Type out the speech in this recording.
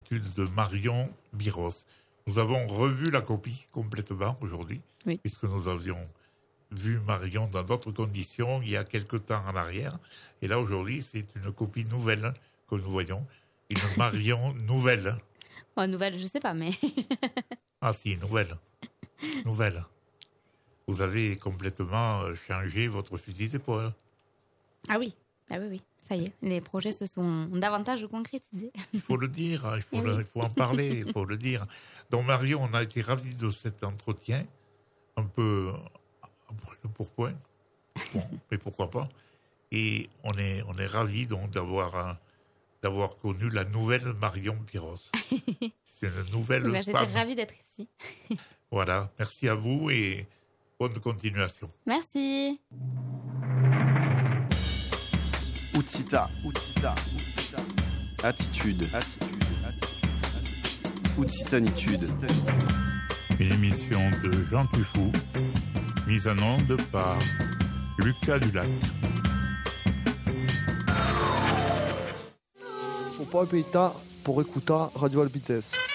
l'étude de Marion Biros. Nous avons revu la copie complètement aujourd'hui, puisque nous avions vu Marion dans d'autres conditions il y a quelque temps en arrière. Et là, aujourd'hui, c'est une copie nouvelle que nous voyons. Une Marion nouvelle. Bon, nouvelle, je sais pas, mais... Ah si, nouvelle. Nouvelle. Vous avez complètement changé votre fusil d'épaule. Ah oui, ça y est. Les projets se sont davantage concrétisés. Il faut le dire, il faut en parler, il faut le dire. Donc Marion, on a été ravis de cet entretien, un peu le pourpoint, bon, mais pourquoi pas. Et on est ravis donc d'avoir connu la nouvelle Marion Biros. C'est une nouvelle femme. J'étais ravie d'être ici. Voilà, merci à vous et bonne continuation. Merci. Utsita. Attitude. Outsitanitude. Une émission de Jean Tufou, mise en onde par Lucas Dulac. Faut pas payer tard pour écouter Radio Albites.